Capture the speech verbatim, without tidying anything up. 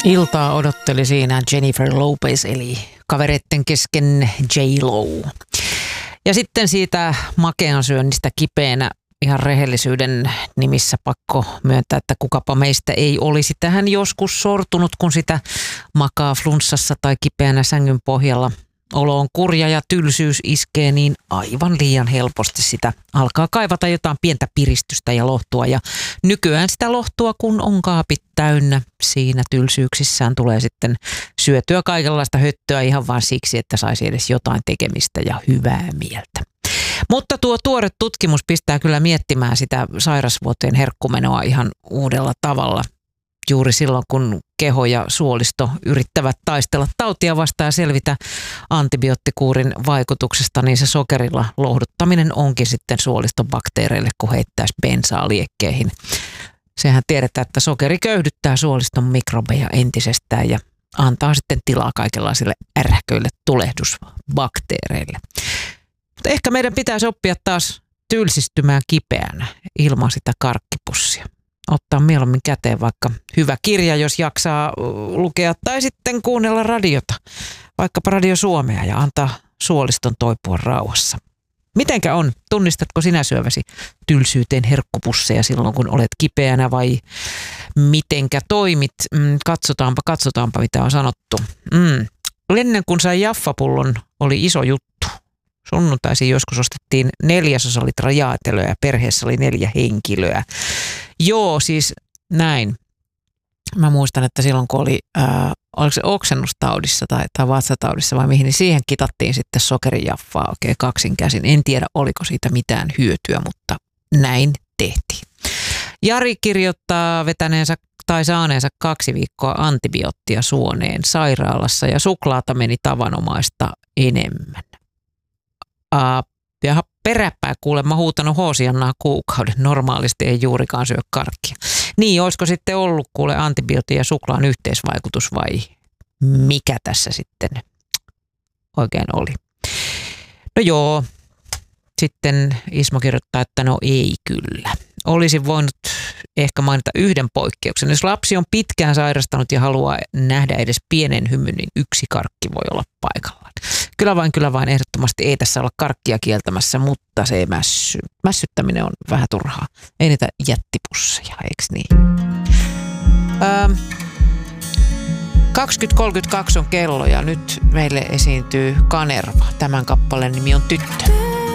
Iltaa odotteli siinä Jennifer Lopez eli kavereitten kesken J-Lo. Ja sitten siitä makean syönnistä kipeänä ihan rehellisyyden nimissä pakko myöntää, että kukapa meistä ei olisi tähän joskus sortunut, kun sitä makaa flunssassa tai kipeänä sängyn pohjalla. Olo on kurja ja tylsyys iskee niin aivan liian helposti sitä. Alkaa kaivata jotain pientä piristystä ja lohtua ja nykyään sitä lohtua kun on kaapit täynnä. Siinä tylsyyksissään tulee sitten syötyä kaikenlaista höttöä ihan vain siksi, että saisi edes jotain tekemistä ja hyvää mieltä. Mutta tuo tuore tutkimus pistää kyllä miettimään sitä sairasvuoteen herkkumenoa ihan uudella tavalla. Juuri silloin, kun keho ja suolisto yrittävät taistella tautia vastaan ja selvitä antibioottikuurin vaikutuksesta, niin se sokerilla lohduttaminen onkin sitten suoliston bakteereille, kun heittäisi bensaa liekkeihin. Sehän tiedetään, että sokeri köyhdyttää suoliston mikrobeja entisestään ja antaa sitten tilaa kaikenlaisille ärhäköille tulehdusbakteereille. Mutta ehkä meidän pitäisi oppia taas tylsistymään kipeänä ilman sitä karkkipussia. Ottaa mieluummin käteen vaikka hyvä kirja, jos jaksaa lukea, tai sitten kuunnella radiota, vaikkapa Radio Suomea ja antaa suoliston toipua rauhassa. Mitenkä on? Tunnistatko sinä syöväsi tylsyyteen herkkupusseja silloin, kun olet kipeänä vai mitenkä toimit? Mm, katsotaanpa, katsotaanpa mitä on sanottu. Mm. Ennen kuin sai jaffapullon, oli iso juttu. Sunnuntaisin joskus ostettiin neljäsosa litra jaatelöä ja perheessä oli neljä henkilöä. Joo, siis näin. Mä muistan, että silloin kun oli, ää, oliko se oksennustaudissa tai, tai vatsataudissa vai mihin, niin siihen kitattiin sitten sokerijaffaa oikein kaksin käsin. En tiedä, oliko siitä mitään hyötyä, mutta näin tehtiin. Jari kirjoittaa vetäneensä tai saaneensa kaksi viikkoa antibioottia suoneen sairaalassa ja suklaata meni tavanomaista enemmän. Uh, ja peräpää kuulemma huutanut hoosiannaa kuukauden. Normaalisti ei juurikaan syö karkkia. Niin, olisiko sitten ollut kuule antibiootin ja suklaan yhteisvaikutus vai mikä tässä sitten oikein oli? No joo, sitten Ismo kirjoittaa, että no ei kyllä. Olisin voinut ehkä mainita yhden poikkeuksen. Jos lapsi on pitkään sairastanut ja haluaa nähdä edes pienen hymyn, niin yksi karkki voi olla paikallaan. Kyllä vain, kyllä vain ehdottomasti ei tässä olla karkkia kieltämässä, mutta se mässy, mässyttäminen on vähän turhaa. Ei niitä jättipusseja, eikö niin? Öö, kaksikymmentä kolmekymmentäkaksi on kello ja nyt meille esiintyy Kanerva. Tämän kappaleen nimi on Tyttö.